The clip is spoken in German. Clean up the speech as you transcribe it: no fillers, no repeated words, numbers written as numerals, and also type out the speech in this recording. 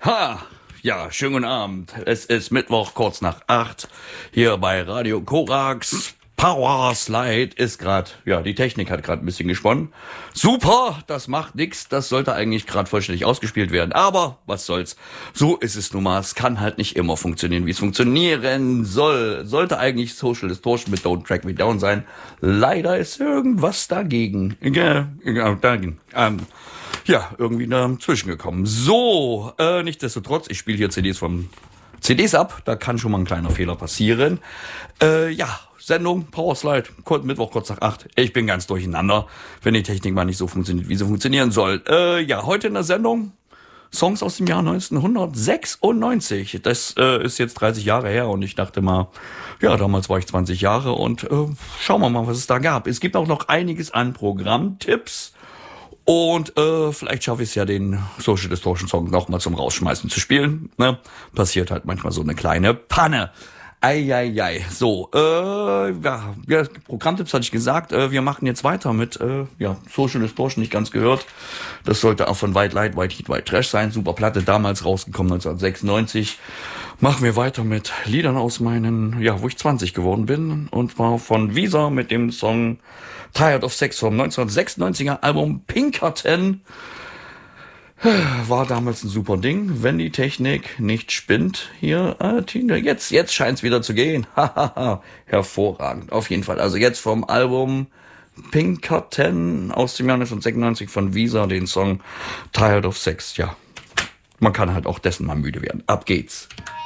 Ha! Ja, schönen guten Abend. Es ist Mittwoch, kurz nach 8. Hier bei Radio Korax. Power Slide ist gerade, die Technik hat gerade ein bisschen gesponnen. Super, das macht nix. Das sollte eigentlich gerade vollständig ausgespielt werden. Aber was soll's. So ist es nun mal. Es kann halt nicht immer funktionieren, wie es funktionieren soll. Sollte eigentlich Social Distortion mit Don't Track Me Down sein. Leider ist irgendwas dagegen. Irgendwie dazwischen gekommen. So, nichtsdestotrotz, ich spiele hier CDs ab, da kann schon mal ein kleiner Fehler passieren. Sendung, Powerslide, Mittwoch kurz nach 8. Ich bin ganz durcheinander, wenn die Technik mal nicht so funktioniert, wie sie funktionieren soll. Heute in der Sendung Songs aus dem Jahr 1996. Das ist jetzt 30 Jahre her und ich dachte mal, damals war ich 20 Jahre und schauen wir mal, was es da gab. Es gibt auch noch einiges an Programmtipps. Und vielleicht schaffe ich es ja, den Social Distortion Song nochmal zum Rausschmeißen zu spielen. Ne? Passiert halt manchmal so eine kleine Panne. Eieiei. So, Programmtipps hatte ich gesagt. Wir machen jetzt weiter mit Social Distortion, nicht ganz gehört. Das sollte auch von White Light, White Heat, White Trash sein. Super Platte, damals rausgekommen, 1996. Machen wir weiter mit Liedern aus wo ich 20 geworden bin. Und zwar von Visa mit dem Song Tired of Sex vom 1996er Album Pinkerton. War damals ein super Ding, wenn die Technik nicht spinnt. Hier, jetzt scheint's wieder zu gehen. Hervorragend, auf jeden Fall. Also jetzt vom Album Pinkerton aus dem Jahr 1996 von Visa, den Song Tired of Sex. Ja, man kann halt auch dessen mal müde werden. Ab geht's.